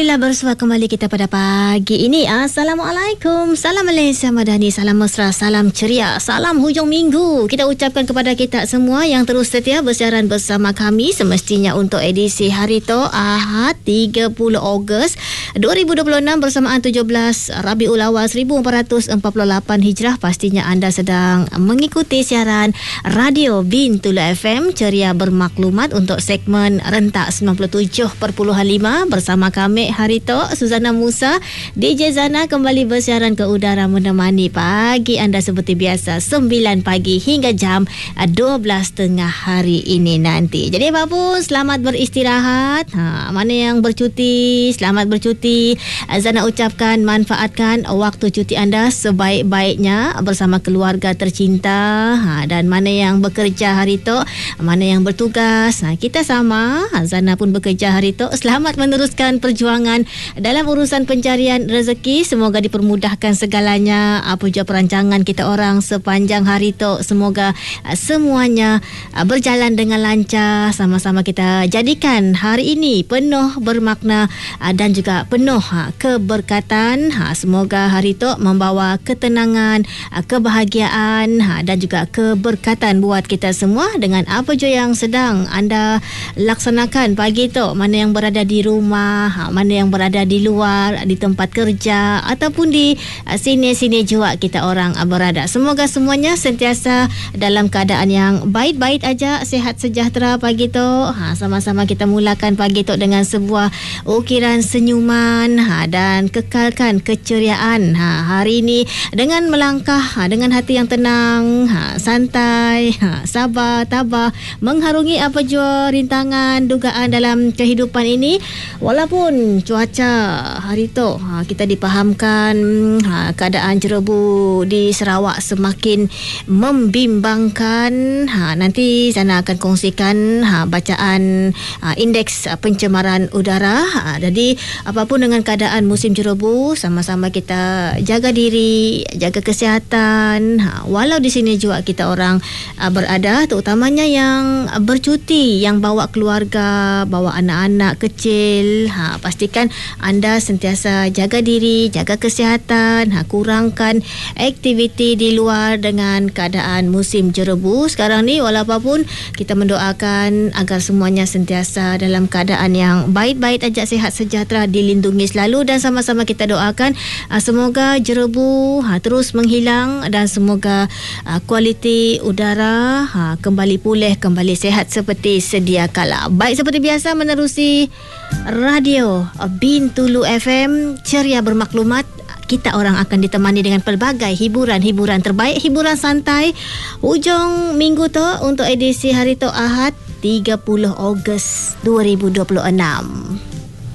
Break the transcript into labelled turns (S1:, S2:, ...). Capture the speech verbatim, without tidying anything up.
S1: Alhamdulillah, bersua kembali kita pada pagi ini. Assalamualaikum. Salam Malaysia Madani, salam mesra, salam ceria, salam hujung minggu. Kita ucapkan kepada kita semua yang terus setia bersiaran bersama kami, semestinya untuk edisi hari tu Ahad tiga puluh Ogos dua ribu dua puluh enam bersamaan tujuh belas Rabiul Awal seribu empat ratus empat puluh lapan Hijrah. Pastinya anda sedang mengikuti siaran Radio Bintulu F M, ceria bermaklumat untuk segmen rentak sembilan puluh tujuh perpuluhan lima bersama kami hari tu Suzana Musa. D J Zana kembali bersiaran ke udara menemani pagi anda seperti biasa sembilan pagi hingga jam dua belas tengah hari ini nanti. Jadi apapun, selamat beristirahat. Ha, mana yang bercuti, selamat bercuti. Zana ucapkan manfaatkan waktu cuti anda sebaik-baiknya bersama keluarga tercinta. Ha, dan mana yang bekerja hari tu, mana yang bertugas, ha, kita sama. Zana pun bekerja hari tu. Selamat meneruskan perjuangan dalam urusan pencarian rezeki. Semoga dipermudahkan segalanya, apa juga perancangan kita orang sepanjang hari tu. Semoga uh, semuanya uh, berjalan dengan lancar. Sama-sama kita jadikan hari ini penuh bermakna uh, dan juga penuh uh, keberkatan. Uh, semoga hari tu membawa ketenangan, uh, kebahagiaan uh, dan juga keberkatan buat kita semua dengan apa je yang sedang anda laksanakan pagi tu. Mana yang berada di rumah, uh, mana yang berada di luar, di tempat kerja ataupun di uh, sini-sini juga kita orang uh, berada. Semoga semuanya sentiasa dalam keadaan yang baik-baik aja, sihat sejahtera pagi tu. Ha, sama-sama kita mulakan pagi tu dengan sebuah ukiran senyuman, ha, dan kekalkan keceriaan ha, hari ini dengan melangkah ha, dengan hati yang tenang, ha, santai, ha, sabar, tabah, mengharungi apa jua rintangan, dugaan dalam kehidupan ini. Walaupun cuaca hari tu ha, kita dipahamkan ha, keadaan jerebu di Sarawak semakin membimbangkan. Ha, nanti Zana akan kongsikan ha, bacaan ha, indeks pencemaran udara. Ha, jadi apapun dengan keadaan musim jerebu, sama-sama kita jaga diri, jaga kesihatan. Ha, walau di sini juga kita orang ha, berada, terutamanya yang bercuti, yang bawa keluarga, bawa anak-anak kecil. Ha, pastikan anda sentiasa jaga diri, jaga kesihatan. Ha, kurangkan aktiviti di luar dengan keadaan musim jerebu sekarang ni. Walaupun kita mendoakan agar semuanya sentiasa dalam keadaan yang baik-baik aja, sihat sejahtera, dilindungi selalu, dan sama-sama kita doakan uh, semoga jerebu uh, terus menghilang dan semoga uh, kualiti udara uh, kembali pulih, kembali sihat seperti sedia kala. Baik, seperti biasa menerusi Radio Bintulu F M, ceria bermaklumat. Kita orang akan ditemani dengan pelbagai hiburan-hiburan terbaik, hiburan santai hujung minggu tu untuk edisi hari tu Ahad tiga puluh Ogos dua ribu dua puluh enam.